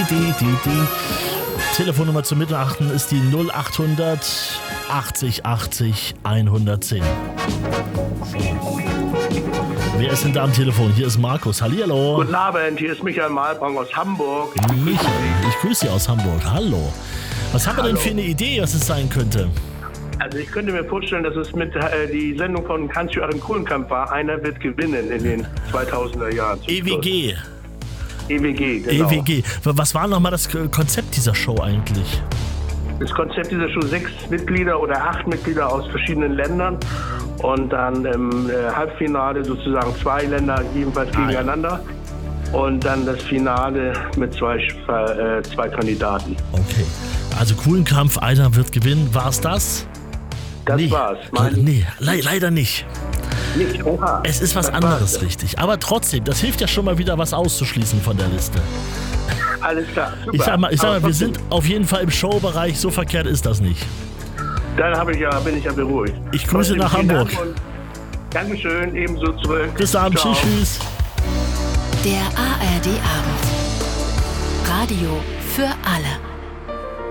Telefonnummer zum Mitmachen ist die 0800 80 80 110. Wer ist denn da am Telefon? Hier ist Markus. Hallihallo. Guten Abend, hier ist Michael Malbrang aus Hamburg. Michael, ich grüße Sie aus Hamburg. Hallo. Was haben wir denn für eine Idee, was es sein könnte? Also ich könnte mir vorstellen, dass es mit die Sendung von Hans-Joachim Kulenkampff war. Einer wird gewinnen in den 2000er Jahren. EWG. EWG, genau. EWG. Was war nochmal das Konzept dieser Show eigentlich? Das Konzept dieser Show 6 Mitglieder oder 8 Mitglieder aus verschiedenen Ländern und dann im Halbfinale sozusagen 2 Länder jedenfalls gegeneinander und dann das Finale mit zwei Kandidaten. Okay. Also Kulenkampff, einer wird gewinnen. War es das? Das war's. Nee, leider nicht. Nicht, oha. Es ist was anderes, richtig. Aber trotzdem, das hilft ja schon mal wieder, was auszuschließen von der Liste. Alles klar, super. Ich sag mal, wir sind auf jeden Fall im Showbereich, so verkehrt ist das nicht. Dann bin ich ja beruhigt. Ich grüße nach Hamburg. Dankeschön, ebenso zurück. Bis Abend, Ciao. tschüss. Der ARD Abend. Radio für alle.